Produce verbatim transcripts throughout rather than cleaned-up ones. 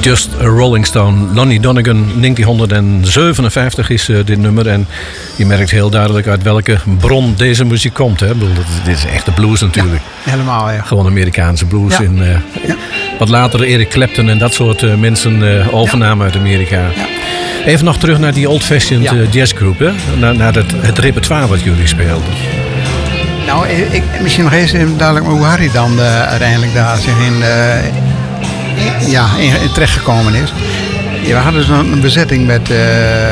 Just a Rolling Stone. Lonnie Donegan, negentienhonderdzevenenvijftig is uh, dit nummer. En je merkt heel duidelijk uit welke bron deze muziek komt. Hè? Ik bedoel, dit is echte blues natuurlijk. Ja, helemaal, ja. Gewoon Amerikaanse blues. Ja. En, uh, ja. Wat later Eric Clapton en dat soort uh, mensen uh, overnamen ja. uit Amerika. Ja. Even nog terug naar die old-fashioned ja. uh, jazzgroep. Hè? Naar, naar het, het repertoire wat jullie speelden. Nou, ik, misschien nog eens even duidelijk hoe Harry dan uh, uiteindelijk daar zich in... Uh, Ja, in, in terechtgekomen is. Ja, we hadden zo'n een bezetting met uh,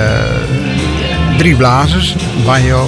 drie blazers, banjo,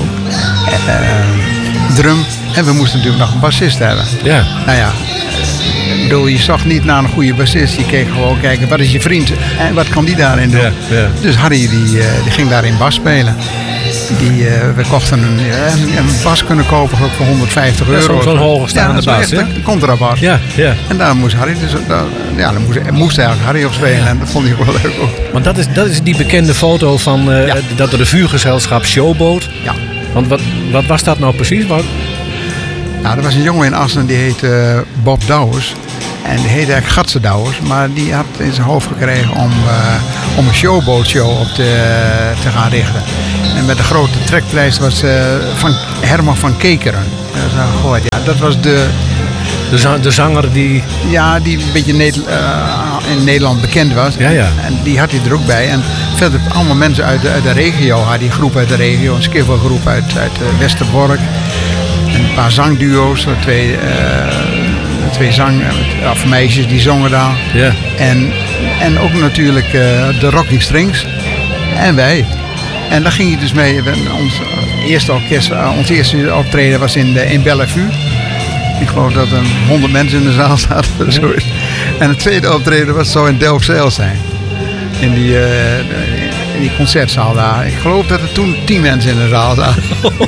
uh, drum en we moesten natuurlijk nog een bassist hebben. Ja. Nou ja, ik bedoel, je zag niet naar een goede bassist. Je keek gewoon kijken, wat is je vriend en wat kan die daarin doen? Ja, ja. Dus Harry die, uh, die ging daarin bas spelen. Die, uh, we kochten een, uh, een bas kunnen kopen voor honderdvijftig euro. Ja, zo'n hoogstaande ja, bas, hè? Een contrabas. Ja, ja. En daar moest Harry, dus, daar, ja, daar moest, moest eigenlijk Harry op spelen. Ja. En dat vond ik ook wel leuk. Want dat is, dat is die bekende foto van uh, ja. dat revuegezelschap Showboat. Ja. Want wat, wat was dat nou precies? Wat... Nou, er was een jongen in Assen die heette uh, Bob Douwers. En die heette eigenlijk Gatse Douwers. Maar die had in zijn hoofd gekregen om, uh, om een showboatshow op te, te gaan richten. En met de grote trekprijs was uh, van Herman van Kekeren. Dat, ja, dat was de... De, zang, de zanger die... Ja, die een beetje ne- uh, in Nederland bekend was. Ja, ja. En die had hij er ook bij. En verder allemaal mensen uit de, uit de regio. Had die groep uit de regio. Een skiffelgroep uit, uit uh, Westerbork. En een paar zangduo's. Twee, uh, twee zang... Of meisjes die zongen daar. Ja. En, en ook natuurlijk uh, de Rocking Strings. En wij. En daar ging hij dus mee. Ons eerste orkest, ons eerste optreden was in, in Bellevue. Ik geloof dat er honderd mensen in de zaal zaten. Ja. Zo is. En het tweede optreden was zo in Delfzijl zijn. In die, uh, in die concertzaal daar. Ik geloof dat er toen tien mensen in de zaal zaten.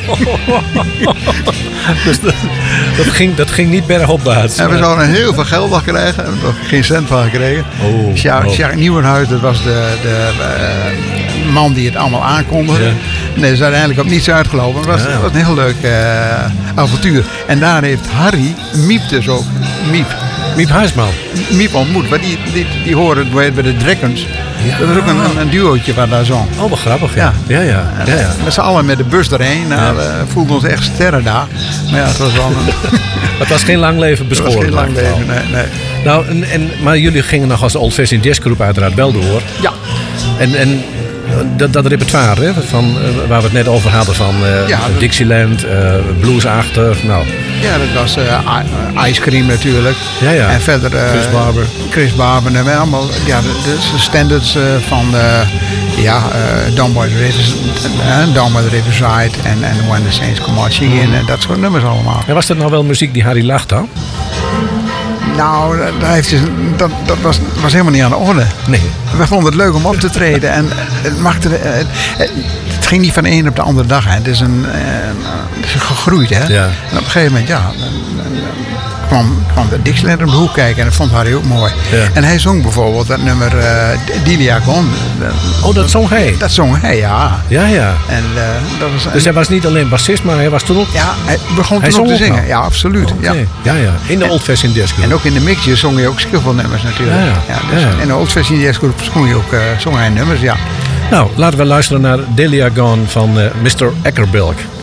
Dus dat, dat, ging, dat ging niet bergopwaarts. En we zouden heel veel geld nog krijgen. Daar hebben we nog geen cent van gekregen. Oh, Sjaak, oh. Sjaak Nieuwenhuis, dat was de, de uh, man die het allemaal aankondigde. Ja. Nee, dat is uiteindelijk op niets uitgelopen. Het was, ja. was een heel leuk uh, avontuur. En daar heeft Harry Miep dus ook. Miep. Miep Huisman. Miep ontmoet. Maar die, die, die horen bij de Dragons. Ja. Dat was ook een, een duootje waar daar zong. Oh, wat grappig. Ja, ja, ja. ja. ja, ja. Met z'n allen met de bus erheen. Nou, ja. We voelden ons echt sterren daar. Maar ja, het was wel een... Het was geen lang leven beschoren. Het was geen lang leven, nee. nee. Nou, en, en, maar jullie gingen nog als Old Fashioned Jazz Groep uiteraard wel door. Ja. En... en Dat, dat repertoire, hè, van, uh, waar we het net over hadden, van uh, ja, dat... Dixieland, uh, bluesachtig, nou. Ja, dat was uh, Ice Cream natuurlijk. Ja, ja. En verder uh, Chris Barber. Chris Barber en allemaal, ja, de, de standards uh, van, uh, ja, uh, Down by the River, uh, Down by the Riverside en, en When the Saints Come Marching In en dat soort nummers allemaal. En was dat nou wel muziek die Harry lacht dan? Nou, dat, heeft dus, dat, dat was, was helemaal niet aan de orde. Nee. We vonden het leuk om op te treden. En het, maakte, het, het ging niet van de een op de andere dag. Hè. Het is een, het is gegroeid. Hè. Ja. En op een gegeven moment, ja, kwam, kwam de Dixieland om de hoek kijken. En dat vond Harry ook mooi. Ja. En hij zong bijvoorbeeld dat nummer uh, Delia Gone. Oh, dat zong hij? Dat zong hij, ja. Ja, ja. En, uh, dat was, dus hij was niet alleen bassist, maar hij was toen ook... Ja, hij begon hij toen ook te zingen. Nou. Ja, absoluut. Oh, okay. ja. ja, ja. In de en, Old Fashioned Jazz Group. En ook in de mixjes zong hij ook skiffelnummers natuurlijk. Ja, ja. Ja, dus ja, ja. In de Old Fashioned Jazz Group zong hij ook uh, zong hij nummers, ja. Nou, laten we luisteren naar Delia Gone van uh, mister Eckerbilk.